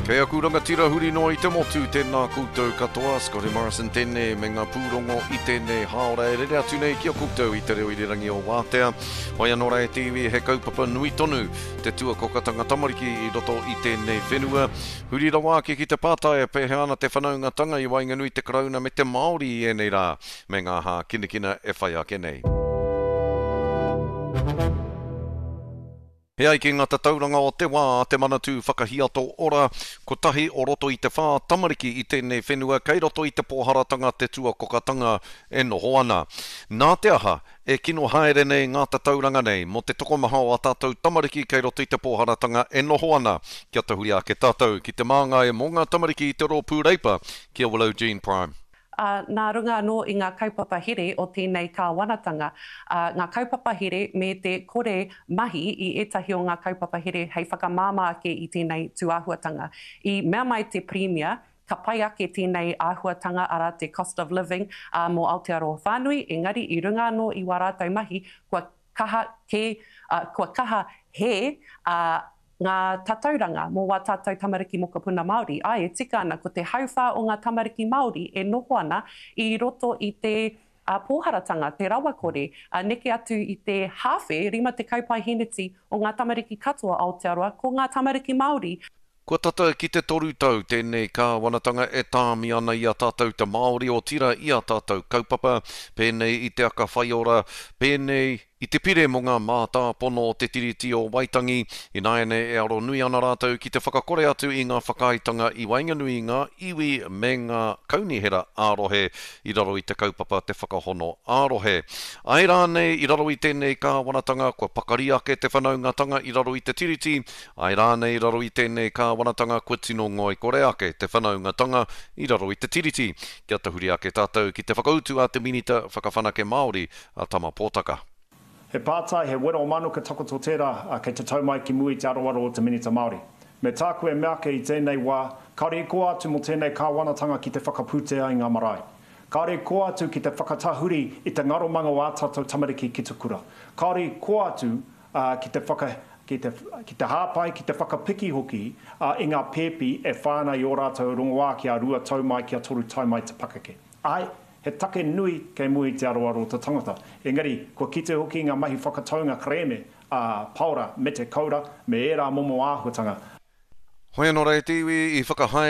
Pea kuranga tira huri no I te motu tēnā koutou katoa, Scotty Morrison tēnei me ngā pūrongo I tēnei haora e rere atu nei kia koutou I te reo I re rangi o Wātea. Hoi anō rā e TV he kaupapa nui tonu, te tua kokatanga tamariki I roto I tēnei whenua. Huri rawa ki te pātai pehe ana te whanaungatanga I wainga nui te karauna me te Māori I enei rā, me ngā hā kinakina e whai ake nei. Hea I ki ngā tauranga o te wā, te manatū whakahiato ora, ko tahi o roto I te whā tamariki I tēnei whenua, kei roto I te pōharatanga te tua kokatanga e noho ana. Nā te aha, e kino haere nei ngā tauranga nei, mo te tokomaha o a tātou tamariki kei roto I te pōharatanga e noho ana. Kia tahuri ake tātou, ki te māngai mō ngā tamariki I te rōpūreipa, kia Willow Jean Prime. Nā runga anō I ngā kaupapa here o tēnei kāwanatanga. Ngā kaupapa here me te kore mahi I etahi o ngā kaupapa here hei whakamāma ake I tēnei tūāhuatanga. I mea mai te premia, ka pai ake tēnei āhuatanga ara te cost of living mō Aotearoa Whānui, engari I runga anō I wā rātou mahi, kua kaha he ngā tatauranga mō wā tātou tamariki mo ka puna Māori. Ai, e tika ana ko te hauwha o ngā tamariki Māori e noho ana I roto I te pōharatanga, te rawakore, neke atu I te hawhe, rima te kaupai heneti o ngā tamariki katoa Aotearoa ko ngā tamariki Māori. Kua tata ki te toru tau, tēnei kāwanatanga e tāmi ana I a tātou te Māori o tira I a tātou kaupapa, pēnei I te aka whaiora, pēnei I te pire mo ngā mātā pono o te tiriti o Waitangi, I nāiene e aro nui ana rātou ki te whakakore atu I ngā whakaitanga I wainganui ngā iwi me ngā kaunihera ārohe I raro I te kaupapa te whakahono ārohe. Ai rānei I raro I tēnei kāwanatanga, kua pakari ake te whanaungatanga I raro I te tiriti, ai rānei I raro I tēnei kāwanatanga kua tino ngoi kore ake te whanaungatanga I raro I te tiriti. Kia tahuri ake tātou ki te whakautu a te minita whakawhanake Māori a Tama Pōtaka. He pātai, he wera o manu ka takoto tērā kei te taumai ki mui te arawaro o te minita Māori. Me tāku e meake I tēnei wā, kaore ko atu mo tēnei kāwanatanga ki te whakapūtea I ngā marae. Kaore ko atu ki te whakatahuri I te ngaromanga o a tātou tamariki ki te kura. Kaore ko atu ki te hāpai, ki te whakapiki hoki I ngā pēpi e whānei o rātou rongoā ki a rua taumai ki a toru taumai te pakake. Ai, he take nui kei mui te aroaro te tangata. Engari, kua kite hoki ngā mahi whakataunga kreme, paura, me te kaura, me era momo āhuatanga. Hoi anō rei tiwi I whakahae